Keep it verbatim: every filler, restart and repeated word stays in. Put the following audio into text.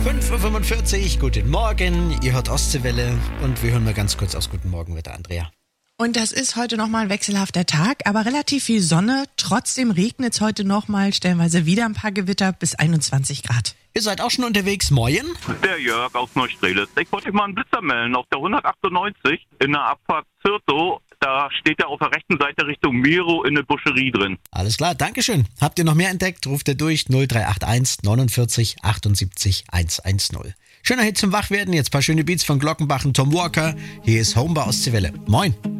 fünf Uhr fünfundvierzig, guten Morgen, ihr hört Ostseewelle und wir hören mal ganz kurz aus Guten Morgen mit der Andrea. Und das ist heute nochmal ein wechselhafter Tag, aber relativ viel Sonne. Trotzdem regnet es heute nochmal, stellenweise wieder ein paar Gewitter bis einundzwanzig Grad. Ihr seid auch schon unterwegs, moin? Der Jörg aus Neustrelitz. Ich wollte euch mal einen Blitzer melden auf der hundertachtundneunzig in der Abfahrt Zürtow. Da steht er auf der rechten Seite Richtung Miro in der Buscherie drin. Alles klar, Dankeschön. Habt ihr noch mehr entdeckt? Ruft ihr durch null drei acht eins neunundvierzig achtundsiebzig hundertzehn. Schöner Hit zum Wachwerden, jetzt ein paar schöne Beats von Glockenbach und Tom Walker. Hier ist Home bei Ostseewelle. Moin.